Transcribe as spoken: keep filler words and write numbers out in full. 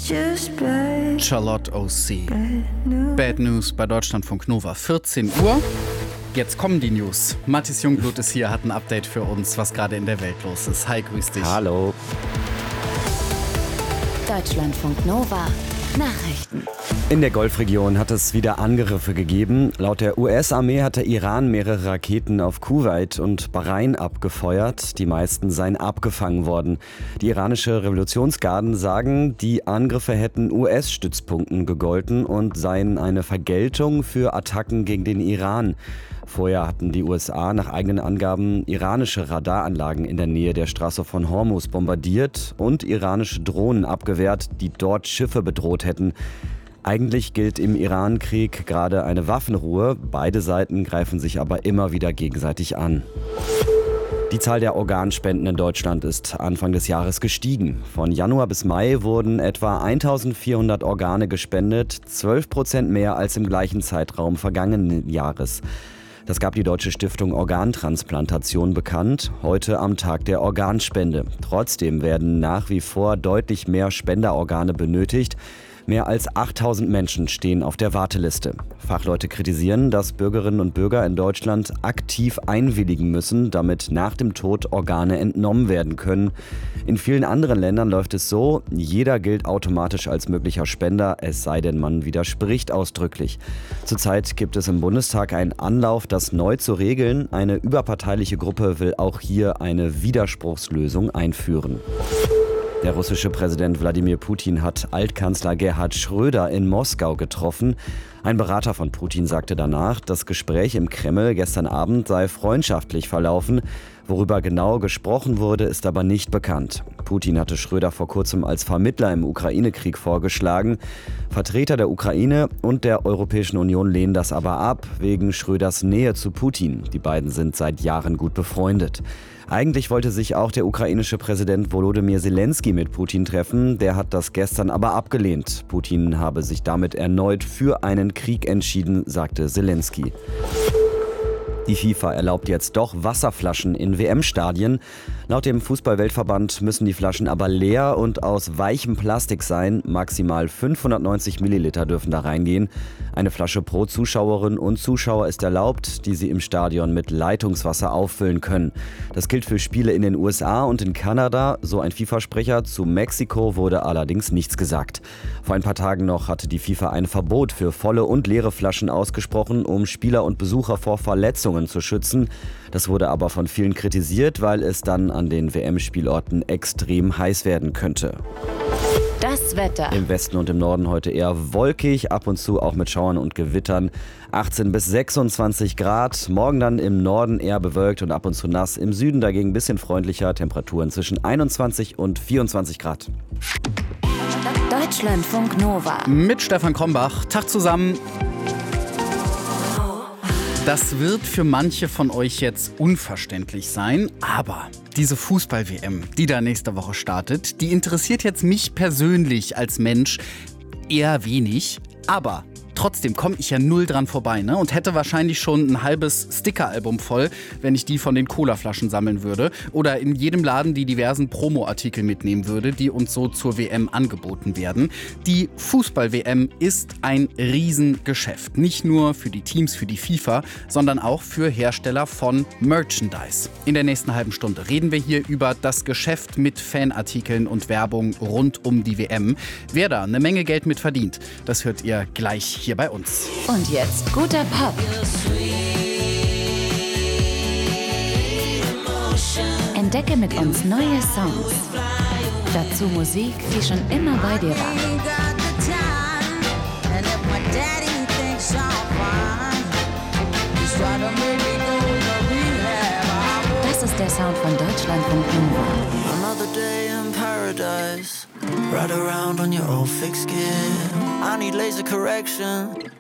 Charlotte O C. Bad News bei Deutschlandfunk Nova. vierzehn Uhr. Jetzt kommen die News. Mathis Jungblut ist hier, hat ein Update für uns, was gerade in der Welt los ist. Hi, grüß dich. Hallo. Deutschlandfunk Nova. Nachrichten. In der Golfregion hat es wieder Angriffe gegeben. Laut der U S-Armee hat der Iran mehrere Raketen auf Kuwait und Bahrain abgefeuert. Die meisten seien abgefangen worden. Die iranische Revolutionsgarden sagen, die Angriffe hätten U S-Stützpunkten gegolten und seien eine Vergeltung für Attacken gegen den Iran. Vorher hatten die U S A nach eigenen Angaben iranische Radaranlagen in der Nähe der Straße von Hormuz bombardiert und iranische Drohnen abgewehrt, die dort Schiffe bedroht hätten. Eigentlich gilt im Iran-Krieg gerade eine Waffenruhe. Beide Seiten greifen sich aber immer wieder gegenseitig an. Die Zahl der Organspenden in Deutschland ist Anfang des Jahres gestiegen. Von Januar bis Mai wurden etwa eintausendvierhundert Organe gespendet, zwölf Prozent mehr als im gleichen Zeitraum vergangenen Jahres. Das gab die Deutsche Stiftung Organtransplantation bekannt, heute am Tag der Organspende. Trotzdem werden nach wie vor deutlich mehr Spenderorgane benötigt. Mehr als achttausend Menschen stehen auf der Warteliste. Fachleute kritisieren, dass Bürgerinnen und Bürger in Deutschland aktiv einwilligen müssen, damit nach dem Tod Organe entnommen werden können. In vielen anderen Ländern läuft es so, jeder gilt automatisch als möglicher Spender, es sei denn, man widerspricht ausdrücklich. Zurzeit gibt es im Bundestag einen Anlauf, das neu zu regeln. Eine überparteiliche Gruppe will auch hier eine Widerspruchslösung einführen. Der russische Präsident Wladimir Putin hat Altkanzler Gerhard Schröder in Moskau getroffen. Ein Berater von Putin sagte danach, das Gespräch im Kreml gestern Abend sei freundschaftlich verlaufen. Worüber genau gesprochen wurde, ist aber nicht bekannt. Putin hatte Schröder vor kurzem als Vermittler im Ukraine-Krieg vorgeschlagen. Vertreter der Ukraine und der Europäischen Union lehnen das aber ab, wegen Schröders Nähe zu Putin. Die beiden sind seit Jahren gut befreundet. Eigentlich wollte sich auch der ukrainische Präsident Volodymyr Zelensky mit Putin treffen. Der hat das gestern aber abgelehnt. Putin habe sich damit erneut für einen Krieg entschieden, sagte Zelensky. Die FIFA erlaubt jetzt doch Wasserflaschen in W M-Stadien. Laut dem Fußball-Weltverband müssen die Flaschen aber leer und aus weichem Plastik sein. Maximal fünfhundertneunzig Milliliter dürfen da reingehen. Eine Flasche pro Zuschauerin und Zuschauer ist erlaubt, die sie im Stadion mit Leitungswasser auffüllen können. Das gilt für Spiele in den U S A und in Kanada, so ein FIFA-Sprecher. Zu Mexiko wurde allerdings nichts gesagt. Vor ein paar Tagen noch hatte die FIFA ein Verbot für volle und leere Flaschen ausgesprochen, um Spieler und Besucher vor Verletzungen zu schützen. Das wurde aber von vielen kritisiert, weil es dann an den W M-Spielorten extrem heiß werden könnte. Das Wetter. Im Westen und im Norden heute eher wolkig, ab und zu auch mit Schauern und Gewittern. achtzehn bis sechsundzwanzig Grad. Morgen dann im Norden eher bewölkt und ab und zu nass. Im Süden dagegen ein bisschen freundlicher. Temperaturen zwischen einundzwanzig und vierundzwanzig Grad. Deutschlandfunk Nova. Mit Stefan Krombach. Tag zusammen. Das wird für manche von euch jetzt unverständlich sein, aber diese Fußball-W M, die da nächste Woche startet, die interessiert jetzt mich persönlich als Mensch eher wenig, aber trotzdem komme ich ja null dran vorbei, ne? Und hätte wahrscheinlich schon ein halbes Sticker-Album voll, wenn ich die von den Colaflaschen sammeln würde oder in jedem Laden die diversen Promo-Artikel mitnehmen würde, die uns so zur W M angeboten werden. Die Fußball-W M ist ein Riesengeschäft. Nicht nur für die Teams, für die FIFA, sondern auch für Hersteller von Merchandise. In der nächsten halben Stunde reden wir hier über das Geschäft mit Fanartikeln und Werbung rund um die W M. Wer da eine Menge Geld mit verdient, das hört ihr gleich hier bei uns. Und jetzt guter Pop. Entdecke mit uns neue Songs. Dazu Musik, die schon immer bei dir war. Das ist der Sound von Deutschlandfunk Nova. Another day in paradise. Ride around on your old fake skin. I need laser correction.